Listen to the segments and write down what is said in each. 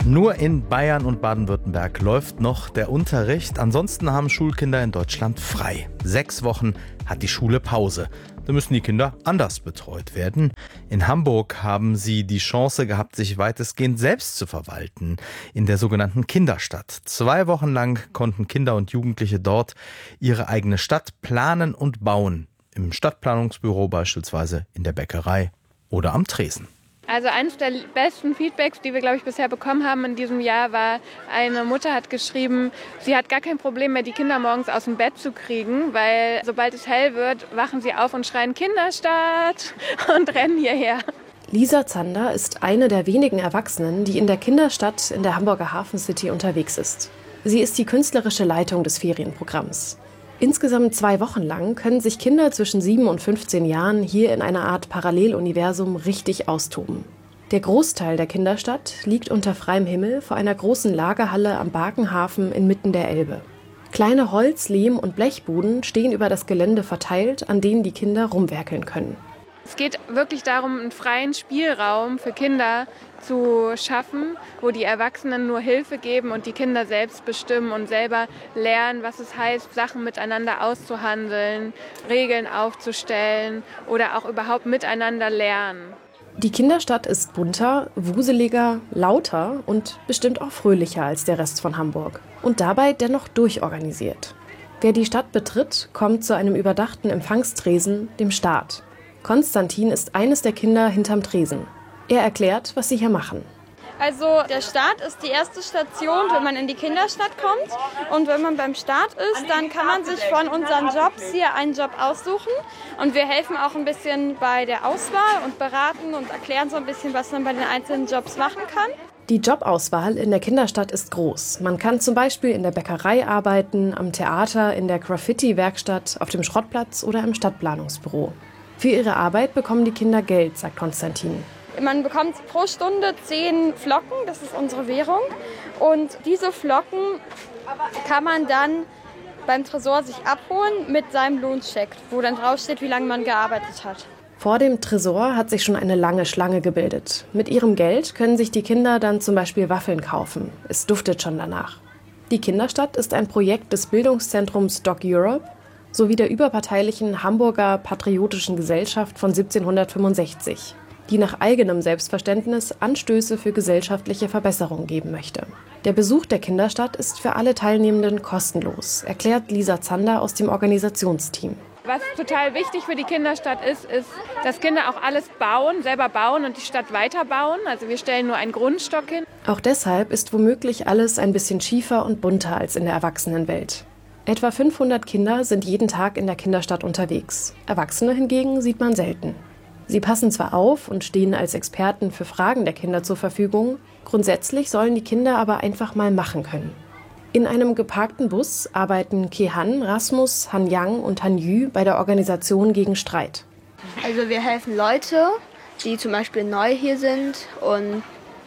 Nur in Bayern und Baden-Württemberg läuft noch der Unterricht. Ansonsten haben Schulkinder in Deutschland frei. 6 Wochen hat die Schule Pause. Da müssen die Kinder anders betreut werden. In Hamburg haben sie die Chance gehabt, sich weitestgehend selbst zu verwalten. In der sogenannten Kinderstadt. 2 Wochen lang konnten Kinder und Jugendliche dort ihre eigene Stadt planen und bauen. Im Stadtplanungsbüro beispielsweise, in der Bäckerei oder am Tresen. Also eines der besten Feedbacks, die wir, glaube ich, bisher bekommen haben in diesem Jahr, war, eine Mutter hat geschrieben, sie hat gar kein Problem mehr, die Kinder morgens aus dem Bett zu kriegen, weil sobald es hell wird, wachen sie auf und schreien Kinderstadt und rennen hierher. Lisa Zander ist eine der wenigen Erwachsenen, die in der Kinderstadt in der Hamburger Hafen City unterwegs ist. Sie ist die künstlerische Leitung des Ferienprogramms. Insgesamt 2 Wochen lang können sich Kinder zwischen 7 und 15 Jahren hier in einer Art Paralleluniversum richtig austoben. Der Großteil der Kinderstadt liegt unter freiem Himmel vor einer großen Lagerhalle am Barkenhafen inmitten der Elbe. Kleine Holz-, Lehm- und Blechbuden stehen über das Gelände verteilt, an denen die Kinder rumwerkeln können. Es geht wirklich darum, einen freien Spielraum für Kinder zu schaffen, wo die Erwachsenen nur Hilfe geben und die Kinder selbst bestimmen und selber lernen, was es heißt, Sachen miteinander auszuhandeln, Regeln aufzustellen oder auch überhaupt miteinander lernen. Die Kinderstadt ist bunter, wuseliger, lauter und bestimmt auch fröhlicher als der Rest von Hamburg. Und dabei dennoch durchorganisiert. Wer die Stadt betritt, kommt zu einem überdachten Empfangstresen, dem Start. Konstantin ist eines der Kinder hinterm Tresen. Er erklärt, was sie hier machen. Also der Start ist die erste Station, wenn man in die Kinderstadt kommt. Und wenn man beim Start ist, dann kann man sich von unseren Jobs hier einen Job aussuchen. Und wir helfen auch ein bisschen bei der Auswahl und beraten und erklären so ein bisschen, was man bei den einzelnen Jobs machen kann. Die Jobauswahl in der Kinderstadt ist groß. Man kann zum Beispiel in der Bäckerei arbeiten, am Theater, in der Graffiti-Werkstatt, auf dem Schrottplatz oder im Stadtplanungsbüro. Für ihre Arbeit bekommen die Kinder Geld, sagt Konstantin. Man bekommt pro Stunde 10 Flocken, das ist unsere Währung. Und diese Flocken kann man dann beim Tresor sich abholen mit seinem Lohncheck, wo dann draufsteht, wie lange man gearbeitet hat. Vor dem Tresor hat sich schon eine lange Schlange gebildet. Mit ihrem Geld können sich die Kinder dann zum Beispiel Waffeln kaufen. Es duftet schon danach. Die Kinderstadt ist ein Projekt des Bildungszentrums Doc Europe sowie der überparteilichen Hamburger Patriotischen Gesellschaft von 1765, die nach eigenem Selbstverständnis Anstöße für gesellschaftliche Verbesserung geben möchte. Der Besuch der Kinderstadt ist für alle Teilnehmenden kostenlos, erklärt Lisa Zander aus dem Organisationsteam. Was total wichtig für die Kinderstadt ist, dass Kinder auch alles selber bauen und die Stadt weiterbauen. Also wir stellen nur einen Grundstock hin. Auch deshalb ist womöglich alles ein bisschen schiefer und bunter als in der Erwachsenenwelt. Etwa 500 Kinder sind jeden Tag in der Kinderstadt unterwegs. Erwachsene hingegen sieht man selten. Sie passen zwar auf und stehen als Experten für Fragen der Kinder zur Verfügung, grundsätzlich sollen die Kinder aber einfach mal machen können. In einem geparkten Bus arbeiten Kehan, Rasmus, Han Yang und Han Yu bei der Organisation gegen Streit. Also wir helfen Leute, die zum Beispiel neu hier sind und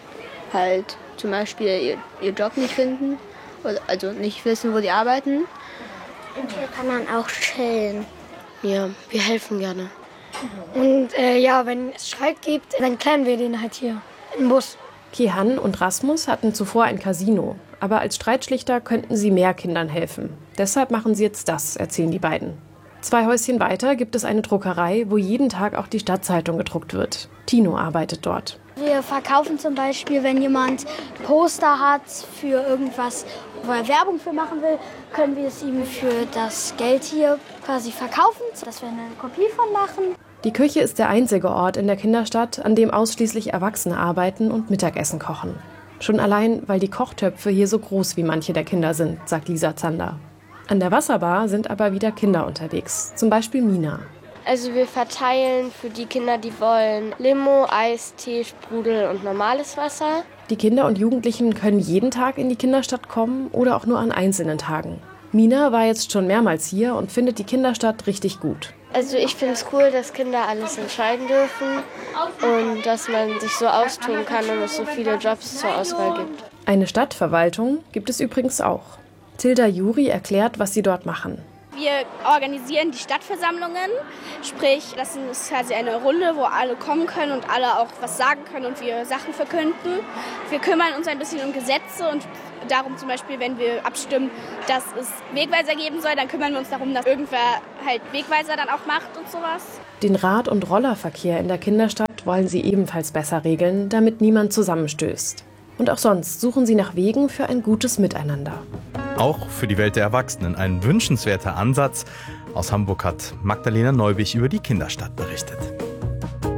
halt zum Beispiel ihr Job nicht finden, also nicht wissen, wo die arbeiten. Und hier kann man auch chillen. Ja, wir helfen gerne. Und wenn es Streit gibt, dann klären wir den halt hier im Bus. Kehan und Rasmus hatten zuvor ein Casino, aber als Streitschlichter könnten sie mehr Kindern helfen. Deshalb machen sie jetzt das, erzählen die beiden. 2 Häuschen weiter gibt es eine Druckerei, wo jeden Tag auch die Stadtzeitung gedruckt wird. Tino arbeitet dort. Wir verkaufen zum Beispiel, wenn jemand Poster hat für irgendwas, wo er Werbung für machen will, können wir es ihm für das Geld hier quasi verkaufen, dass wir eine Kopie von machen. Die Küche ist der einzige Ort in der Kinderstadt, an dem ausschließlich Erwachsene arbeiten und Mittagessen kochen. Schon allein, weil die Kochtöpfe hier so groß wie manche der Kinder sind, sagt Lisa Zander. An der Wasserbar sind aber wieder Kinder unterwegs, zum Beispiel Mina. Also wir verteilen für die Kinder, die wollen, Limo, Eistee, Sprudel und normales Wasser. Die Kinder und Jugendlichen können jeden Tag in die Kinderstadt kommen oder auch nur an einzelnen Tagen. Mina war jetzt schon mehrmals hier und findet die Kinderstadt richtig gut. Also ich finde es cool, dass Kinder alles entscheiden dürfen und dass man sich so austoben kann und es so viele Jobs zur Auswahl gibt. Eine Stadtverwaltung gibt es übrigens auch. Tilda Juri erklärt, was sie dort machen. Wir organisieren die Stadtversammlungen, sprich, das ist quasi eine Runde, wo alle kommen können und alle auch was sagen können und wir Sachen verkünden. Wir kümmern uns ein bisschen um Gesetze und darum zum Beispiel, wenn wir abstimmen, dass es Wegweiser geben soll, dann kümmern wir uns darum, dass irgendwer halt Wegweiser dann auch macht und sowas. Den Rad- und Rollerverkehr in der Kinderstadt wollen sie ebenfalls besser regeln, damit niemand zusammenstößt. Und auch sonst suchen sie nach Wegen für ein gutes Miteinander. Auch für die Welt der Erwachsenen ein wünschenswerter Ansatz. Aus Hamburg hat Magdalena Neubich über die Kinderstadt berichtet.